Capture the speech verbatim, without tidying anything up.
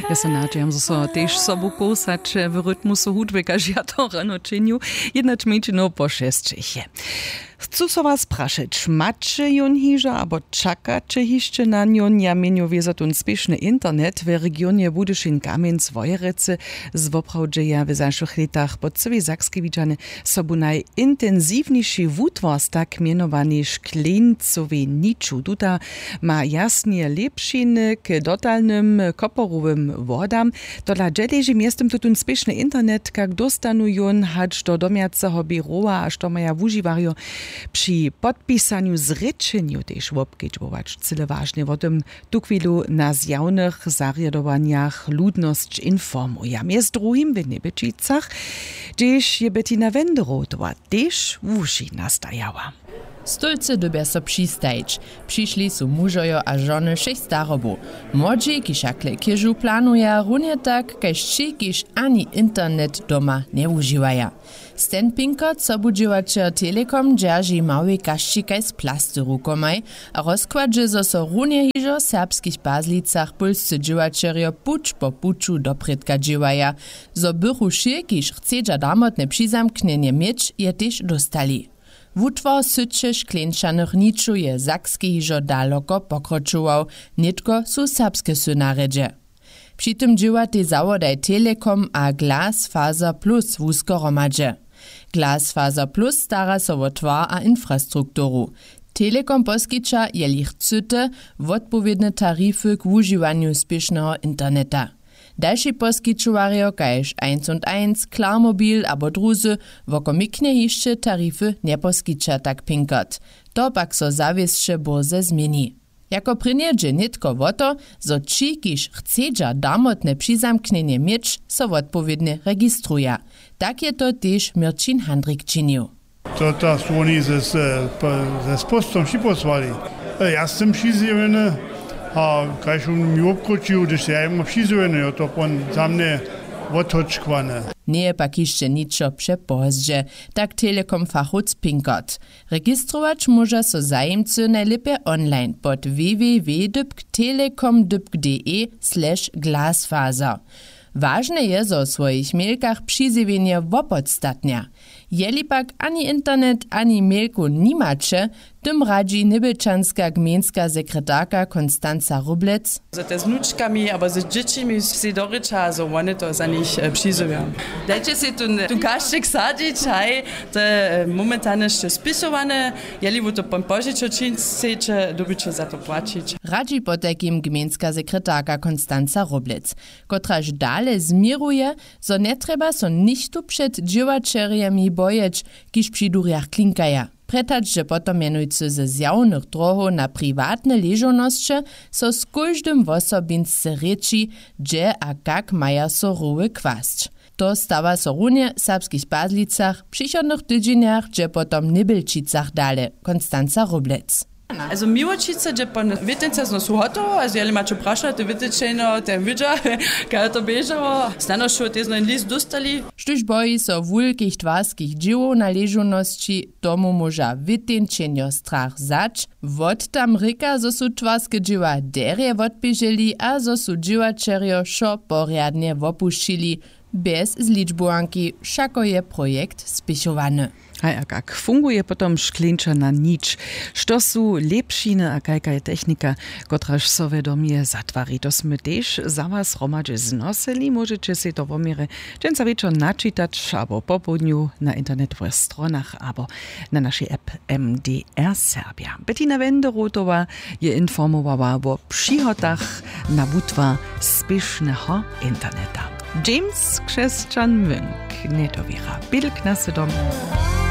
Ja se nadžiam, že so tež sobu kosať v rytmusu hudby, kaž ja to rano činju, jednać menšinu po šestčich. Chcú so vás prašeć, mače jon hiža, abo čakače hišče na njon, ja menju viezatun spiešny internet v regionie Budyšin Kamienc Wojerece z woprawdźeja w zaszłych latach po całej Sakskiej widziane sobu najintensywniejszy wutwars, tak mianowany szkleńcowy niczu. Tuta ma jasnie lepšiny k dotalnym koporowym wodam. Dola dżeleży miestem tutun spiešny internet, jak dostanu jon hać do domiacego biroa, aż to maja wuživario przy podpisaniu zrečenju też obkedźbować. Cyle ważne o tym tu chwilu na zjawnych zariadowaniach ludność informuje. Jest drugim w Niebyčicach, gdzieś je Bettina Wenderotowa też wuši nastajała. Stolce dobia so přistajć. Přišli su mužojo a žony šest starobu. Młodzi, kiž akle kiežu planuje, runie tak, kaž či, kiž ani internet doma nie uživaja. Sten Pinkot, sobudživačer Telekom, džerži mały kaščikaj z plasty rukomaj a rozkładže zo so runie hižo serbskich bazlicach polscy dživačerjo puč po puču dopredka dživaja. Zo bychu šir, kiž chcedža damotne přizamknjenje mieć, je tež dostali. Wutwar syče šklenčanych niczu je Sakski hižo daleko pokročował, nitko su serbske synaredže. Przy tym działa te zawodaj Telekom a Glasfaser Plus wuskoromadže. Glasfaser Plus stara so o twar a infrastrukturu. Telekom poskicza, jeli chcete, wotpowiedne tarify k wužiwanju spiešného interneta. Další poskyčovario kaž eins und eins, Klarmobil abo druzy, wokomikne hišće tarify nie poskyča tak Pinkot. To pak so zawiesće boze zmieni. Jako prinjeđe nitko woto, zo či, kiž chcedža damotne přizamknjenje mieć, so wotpowiedne registruja. Tak je to tež Mirčin Handrik činil. To ta su oni ze, ze postom vši posvali. Ja sam přizjevene, a kaž on mi obkročil, da se ja ima přizjevene, to pon za mne otočkvane. Nie pak jeszcze niczo przepozdźe, tak Telekom fachuc Pinkot. Registrować może so zajemcy najlepiej online pod w w w kropka telekom kropka d e slash glasfaser. Ważne je, zo w swoich mailkach przyzywienie wopodstatnia. Jeli pak ani internet, ani mailku nimacze, tym radzi Niebyčanska gmienska sekretarka Konstanca Rublec. Z te wnuczkami, albo z dziećmi się dorycza, so one to za nich przyzywią. Dajcie się tu, tu kaszczyk sadzić, hej, te momentane jeszcze spisowane, jeli wy to pompożyć odczynić, chcecie, dobycie za to płacić. Radzi po takim gmienska sekretarka Konstanca Rublec, kotraż dalej zmieruje, so nie trzeba so nichtu przed dziewaczeriami bojeć, kiż przy durjach klinkaja. Pretać, że potom mianujcy ze zjawnych drohów na prywatne leżonosće so z każdym wosobince reči, gdzie a kak maja so ruły kwasć. To stawa so runie w serbskich bazlicach, przychodnych tydzieniach, gdzie potom Niebyčicach dale. Konstanca Rublec. Also miłočice, gdzie pan wietynce są suhotowo, also jeli macie prasza, te wytyczeno, te widza, kiedy to bieżało, stano szło też na list dostali. Sztuż boi so wulkich twarskich dziełów na leżoności, tomu może wytyczenio strach zać, wod tam ryka, zo su twarskie dzieła derje wodbieżeli, a zo su dziewačerjo szo poriadnie wopuścili, bez zliczbowanki, szako je projekt spišowany. A jak funguje potom šklenčana nič? Što su lepšine a kajka je technika, kotraž so vedomie zatvari? To sme tež za vás hromadže znosili. Môžete si to vomire dženca večer načítať abo popodňu na internetových stronach abo na našej app M D R Serbia. Bettina Wenderotowa je informowała o przychodach na wutwar spiešného interneta. James Krzeszczan Münk, nie to wiera. Bilk na dom.